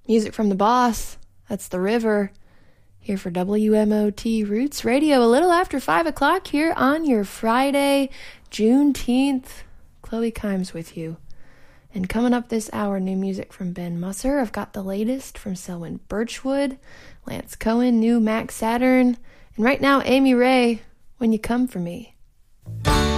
Music from the boss. That's The River. Here for WMOT Roots Radio, a little after 5 o'clock here on your Friday, Juneteenth. Chloe Kimes with you. And coming up this hour, new music from Ben Musser. I've got the latest from Selwyn Birchwood, Lance Cohen, new Max Saturn, and right now, Amy Ray, When You Come For Me.